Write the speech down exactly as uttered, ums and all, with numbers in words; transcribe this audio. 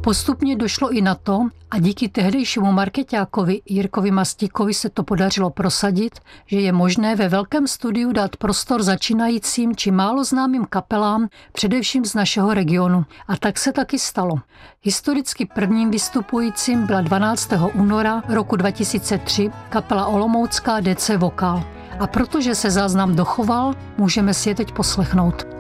postupně došlo i na to, a díky tehdejšímu markeťákovi Jirkovi Mastíkovi se to podařilo prosadit, že je možné ve velkém studiu dát prostor začínajícím či málo známým kapelám, především z našeho regionu. A tak se taky stalo. Historicky prvním vystupujícím byla dvanáctého února roku dva tisíce tři kapela olomoucká D C Vokál. A protože se záznam dochoval, můžeme si je teď poslechnout.